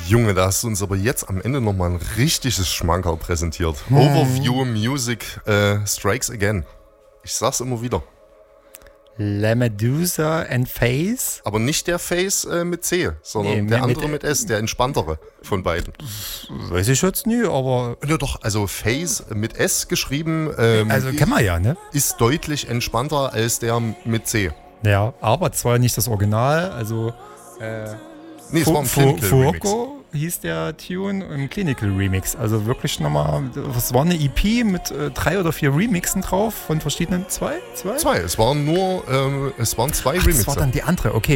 Junge, da hast du uns aber jetzt am Ende nochmal ein richtiges Schmankerl präsentiert. Overview Music Strikes Again. Ich sag's immer wieder. LaMedusa and Face. Aber nicht der Face mit C, sondern der andere mit S, der entspanntere von beiden. Weiß ich jetzt nie, aber... Ja doch, also Face mit S geschrieben also kennen wir ja, ne? ist deutlich entspannter als der mit C. Ja, aber zwar nicht das Original, also... Nee, es war ein Clinical Remix. Fuoco hieß der Tune im Clinical Remix. Also wirklich nochmal, was war eine EP mit 3 oder 4 Remixen drauf von verschiedenen, zwei? Es waren 2 Remixe. Das war dann die andere, okay.